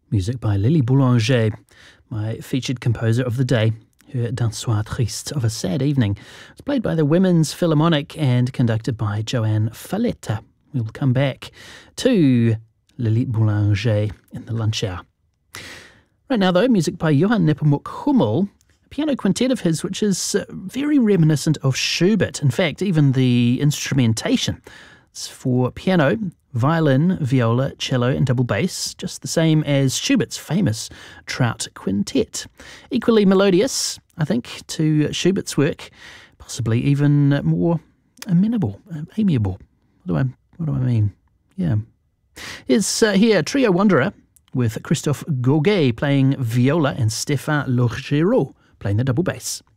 Music by Lily Boulanger, my featured composer of the day. Her Dansoir Triste of a Sad Evening. It's played by the Women's Philharmonic and conducted by Joanne Falletta. We will come back to Lily Boulanger in the lunch hour. Right now, though, music by Johann Nepomuk Hummel, a piano quintet of his which is very reminiscent of Schubert. In fact, even the instrumentation. It's for piano, violin, viola, cello and double bass, just the same as Schubert's famous Trout Quintet. Equally melodious, I think, to Schubert's work, possibly even more amenable, amiable. What do I mean? Yeah. Here's here Trio Wanderer with Christophe Goguet playing viola and Stéphane Lourgereau playing the double bass.